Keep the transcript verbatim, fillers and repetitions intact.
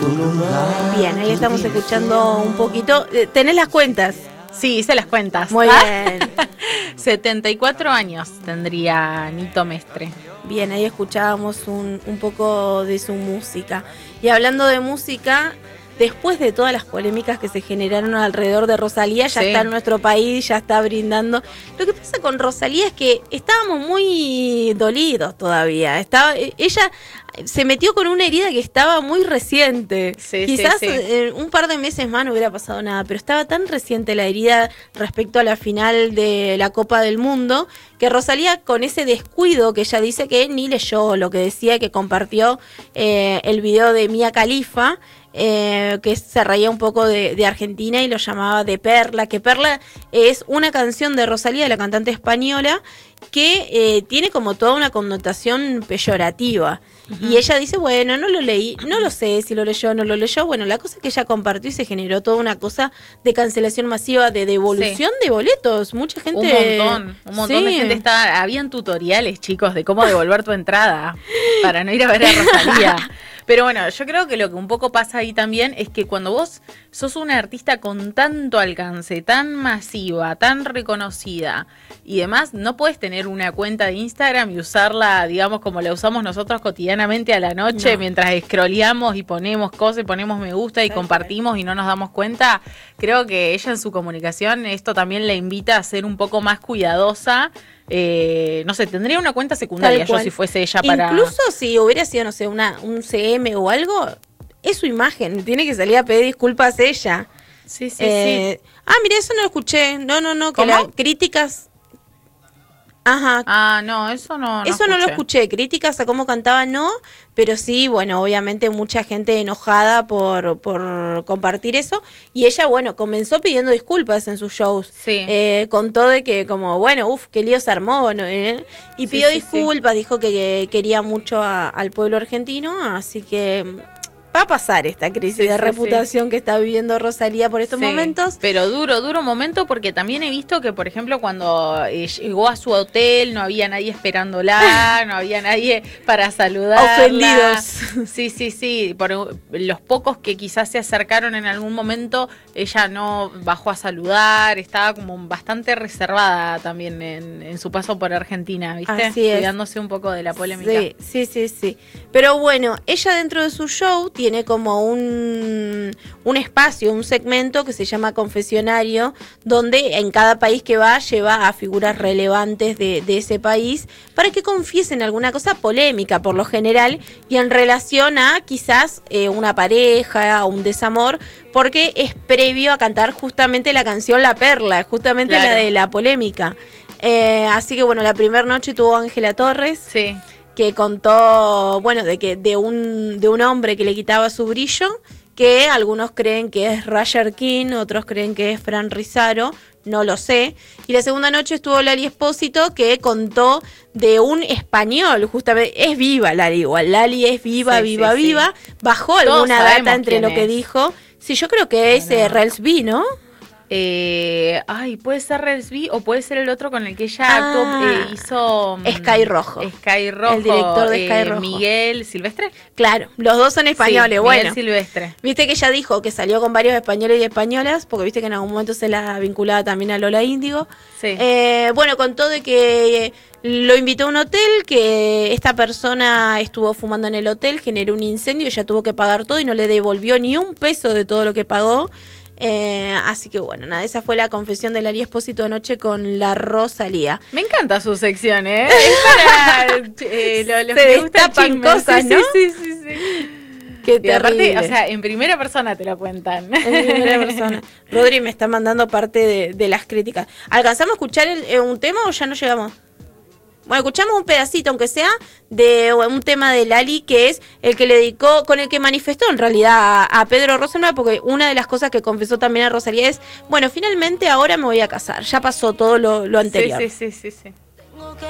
Bien, ahí estamos escuchando un poquito. ¿Tenés las cuentas? Sí, hice las cuentas. Muy bien. setenta y cuatro años tendría Nito Mestre. Bien, ahí escuchábamos un, un poco de su música. Y hablando de música, después de todas las polémicas que se generaron alrededor de Rosalía, ya sí. está en nuestro país, ya está brindando. Lo que pasa con Rosalía es que estábamos muy dolidos todavía. Estaba, ella se metió con una herida que estaba muy reciente. Sí, Quizás sí, sí. Eh, un par de meses más no hubiera pasado nada, pero estaba tan reciente la herida respecto a la final de la Copa del Mundo, que Rosalía, con ese descuido que ella dice que ni leyó lo que decía, que compartió eh, el video de Mia Khalifa, Eh, que se reía un poco de, de Argentina y lo llamaba de Perla, que Perla es una canción de Rosalía, de la cantante española, que eh, tiene como toda una connotación peyorativa. Uh-huh. Y ella dice, bueno, no lo leí, no lo sé si lo leyó o no lo leyó. Bueno, la cosa es que ella compartió y se generó toda una cosa de cancelación masiva, de devolución sí. de boletos. Mucha gente... Un montón, un montón sí. de gente estaba... Habían tutoriales, chicos, de cómo devolver tu entrada para no ir a ver a Rosalía. Pero bueno, yo creo que lo que un poco pasa ahí también es que cuando vos sos una artista con tanto alcance, tan masiva, tan reconocida y demás, no puedes tener una cuenta de Instagram y usarla, digamos, como la usamos nosotros cotidianamente a la noche, no. mientras scrolleamos y ponemos cosas y ponemos me gusta y sí, compartimos sí. y no nos damos cuenta. Creo que ella en su comunicación esto también la invita a ser un poco más cuidadosa. Eh, no sé, tendría una cuenta secundaria yo si fuese ella para... Incluso si hubiera sido, no sé, una un C M o algo, es su imagen, tiene que salir a pedir disculpas ella. Sí, sí, eh, sí. Ah, mira, eso no lo escuché. No, no, no, que las críticas... Ajá. Ah, no, eso no, no Eso escuché. no lo escuché. Críticas a cómo cantaba, no, pero sí, bueno, obviamente mucha gente enojada por, por compartir eso. Y ella, bueno, comenzó pidiendo disculpas en sus shows. Sí. Eh, contó de que como, bueno, uff, qué lío se armó, ¿no? ¿Eh? Y pidió sí, sí, disculpas, sí. dijo que quería mucho a, al pueblo argentino, así que... va a pasar esta crisis sí, de sí, reputación sí. que está viviendo Rosalía por estos sí, momentos. Pero duro, duro momento, porque también he visto que, por ejemplo, cuando eh, llegó a su hotel, no había nadie esperándola, no había nadie para saludarla. Ofendidos. Sí, sí, sí. Por los pocos que quizás se acercaron en algún momento, ella no bajó a saludar, estaba como bastante reservada también en, en su paso por Argentina, ¿viste? Así es. Cuidándose un poco de la polémica. Sí, sí, sí, sí. Pero bueno, ella dentro de su show tiene como un, un espacio, un segmento que se llama confesionario, donde en cada país que va lleva a figuras relevantes de, de ese país para que confiesen alguna cosa polémica por lo general y en relación a quizás eh, una pareja o un desamor, porque es previo a cantar justamente la canción La Perla, justamente claro. la de la polémica. Eh, así que bueno, la primera noche tuvo Ángela Torres. Sí. Que contó, bueno, de que de un de un hombre que le quitaba su brillo, que algunos creen que es Roger King, otros creen que es Fran Rizaro, no lo sé. Y la segunda noche estuvo Lali Espósito, que contó de un español, justamente, es viva Lali igual, Lali es viva, sí, viva, sí, viva, sí. Bajó Todos alguna data entre lo es. que dijo. Sí, yo creo que es eh, Relsby, ¿no? Eh, ay, puede ser Relsby o puede ser el otro con el que ella ah, actuó, eh, hizo Sky Rojo. Sky Rojo. El director de Sky eh, Rojo. Miguel Silvestre. Claro, los dos son españoles. Sí, bueno, Miguel Silvestre. Viste que ella dijo que salió con varios españoles y españolas, porque viste que en algún momento se la vinculaba también a Lola Índigo. Sí. Eh, bueno, contó de que lo invitó a un hotel, que esta persona estuvo fumando en el hotel, generó un incendio, ella tuvo que pagar todo y no le devolvió ni un peso de todo lo que pagó. Eh, así que bueno, nada, esa fue la confesión de Lali Espósito anoche con la Rosalía. Me encanta su sección, ¿eh? Es para eh, lo, lo se que gusta destapan cosas, ¿no? Sí, sí, sí, sí. Qué y aparte, o sea, en primera persona te lo cuentan. En primera persona. Rodri me está mandando parte de, de las críticas. ¿Alcanzamos a escuchar el, eh, un tema o ya no llegamos? Bueno, escuchamos un pedacito, aunque sea, de un tema de Lali, que es el que le dedicó, con el que manifestó en realidad a, a Pedro Rosenblatt, porque una de las cosas que confesó también a Rosalía es, bueno, finalmente ahora me voy a casar, ya pasó todo lo, lo anterior. Sí, sí, sí, sí, sí.